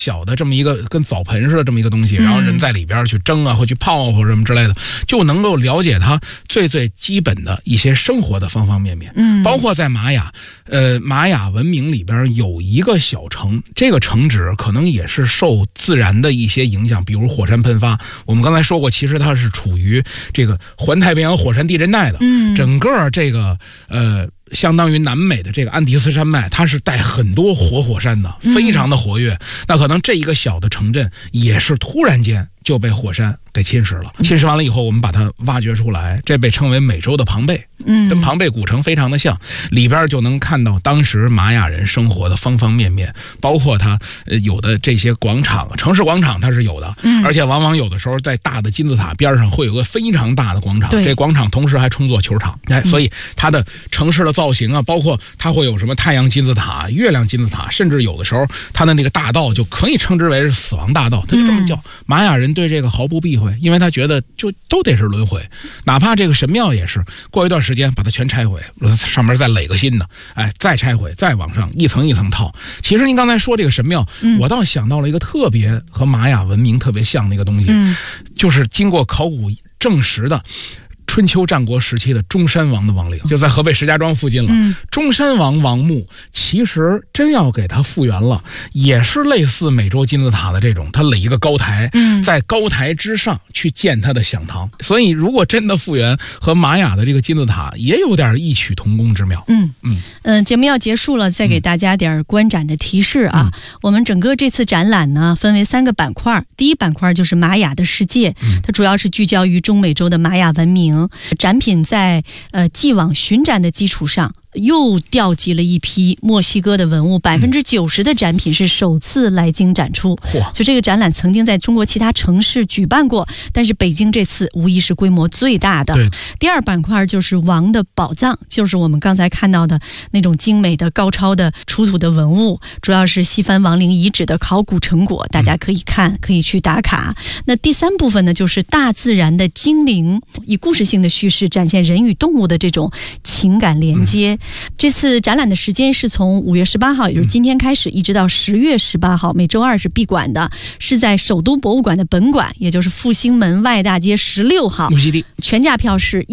小的这么一个跟澡盆似的这么一个东西，然后人在里边去蒸啊或去泡或者什么之类的，就能够了解它最基本的一些生活的方方面面。包括在玛雅文明里边有一个小城，这个城址可能也是受自然的一些影响，比如火山喷发。我们刚才说过，其实它是处于这个环太平洋火山地震带的，整个这个相当于南美的这个安第斯山脉，它是带很多火山的，非常的活跃。那可能这一个小的城镇也是突然间就被火山给侵蚀了。侵蚀完了以后，我们把它挖掘出来，这被称为美洲的庞贝，跟庞贝古城非常的像，里边就能看到当时玛雅人生活的方方面面，包括它有的这些广场，城市广场它是有的，而且往往有的时候在大的金字塔边上会有个非常大的广场，这广场同时还充作球场，所以它的城市的造型啊，包括它会有什么太阳金字塔、月亮金字塔，甚至有的时候它的那个大道就可以称之为是死亡大道，它就这么叫。玛雅人对这个毫不避讳，因为他觉得就都得是轮回，哪怕这个神庙也是过一段时间把它全拆毁，上面再垒个新的，再拆毁，再往上一层一层套。其实您刚才说这个神庙，我倒想到了一个特别和玛雅文明特别像的一个东西，就是经过考古证实的春秋战国时期的中山王的王陵，就在河北石家庄附近了。中山王王墓其实真要给它复原了，也是类似美洲金字塔的这种，它垒一个高台，在高台之上去建它的享堂。所以如果真的复原，和玛雅的这个金字塔也有点异曲同工之妙。 节目要结束了，再给大家点观展的提示啊。我们整个这次展览呢，分为3个板块。第一板块就是玛雅的世界，它主要是聚焦于中美洲的玛雅文明。展品在既往巡展的基础上，又调集了一批墨西哥的文物，90%的展品是首次来京展出。就这个展览曾经在中国其他城市举办过，但是北京这次无疑是规模最大的。第二板块就是王的宝藏，就是我们刚才看到的那种精美的高超的出土的文物，主要是西番王陵遗址的考古成果，大家可以看，可以去打卡。那第3部分呢，就是大自然的精灵，以故事性的叙事展现人与动物的这种情感连接。这次展览的时间是从5月18号，也就是今天开始，一直到10月18号，每周2是闭馆的，是在首都博物馆的本馆，也就是复兴门外大街16号。 木樨地全价票是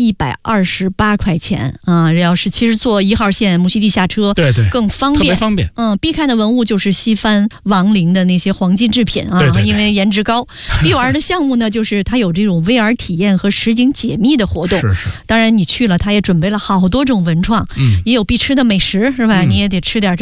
128块钱啊！要是其实坐1号线木樨地下车，更方便，特别方便。 必看的文物就是西番王陵的那些黄金制品啊，因为颜值高。必玩的项目呢，就是它有这种 VR 体验和实景解密的活动。当然你去了，它也准备了好多种文创。也有必吃的美食，是吧？你也得吃点